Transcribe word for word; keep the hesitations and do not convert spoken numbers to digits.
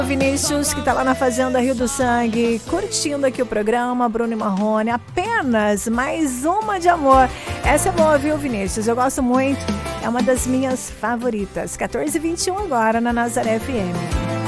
Vinícius, que tá lá na Fazenda Rio do Sangue, curtindo aqui o programa, Bruno e Marrone, apenas mais uma de amor. Essa é boa, viu, Vinícius? Eu gosto muito, é uma das minhas favoritas. quatorze e vinte e um agora na Nazaré F M.